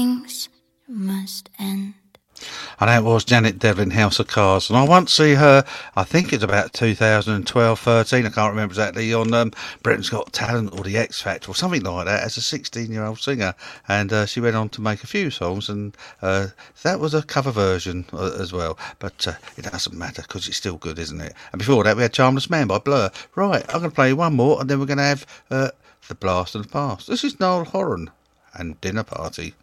Things must end. And that was Janet Devlin, House of Cards. And I once see her, I think it's about 2012, 13, I can't remember exactly, on Britain's Got Talent or The X Factor or something like that, as a 16-year-old singer. And she went on to make a few songs, and that was a cover version as well. But it doesn't matter, because it's still good, isn't it? And before that, we had Charmless Man by Blur. Right, I'm going to play you one more, and then we're going to have The Blast of the Past. This is Niall Horan and Dinner Party.